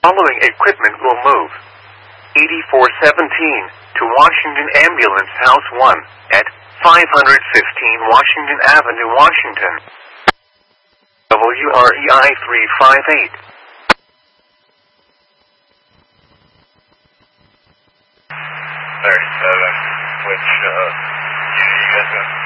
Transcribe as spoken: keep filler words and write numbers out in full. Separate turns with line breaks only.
Following equipment will move. eighty-four seventeen to Washington Ambulance House one at five fifteen Washington Avenue, Washington. W R E I three five eight.
thirty-seven, which, uh, you guys gonna